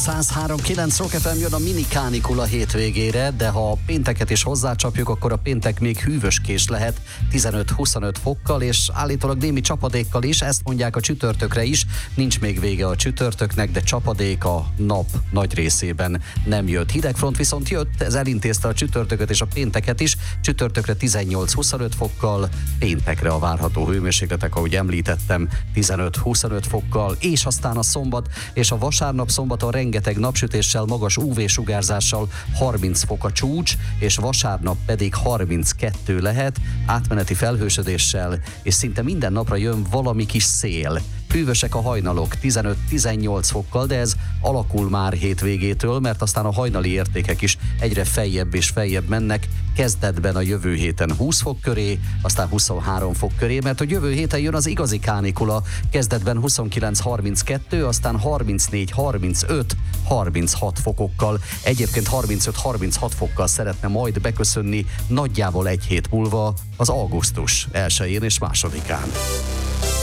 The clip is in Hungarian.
103.9 Rock FM jön a mini kánikula hétvégére, de ha a pénteket is hozzácsapjuk, akkor a péntek még hűvöskés lehet 15-25 fokkal, és állítólag némi csapadékkal is, ezt mondják a csütörtökre is. Nincs még vége a csütörtöknek, de csapadék a nap nagy részében nem jött. Hidegfront viszont jött, ez elintézte a csütörtököt és a pénteket is. Csütörtökre 18-25 fokkal, péntekre a várható hőmérsékletek, ahogy említettem, 15-25 fokkal, és aztán a szombat és a vasárnap szombaton rengeteg napsütéssel, magas UV-sugárzással 30 fok a csúcs, és vasárnap pedig 32 lehet, átmeneti felhősödéssel, és szinte minden napra jön valami kis szél. Hűvösek a hajnalok 15-18 fokkal, de ez alakul már hétvégétől, mert aztán a hajnali értékek is egyre feljebb és feljebb mennek, kezdetben a jövő héten 20 fok köré, aztán 23 fok köré, mert a jövő héten jön az igazi kánikula, kezdetben 29-32, aztán 34-35-36 fokokkal, egyébként 35-36 fokkal szeretne majd beköszönni nagyjából egy hét múlva az augusztus 1-én és 2-án.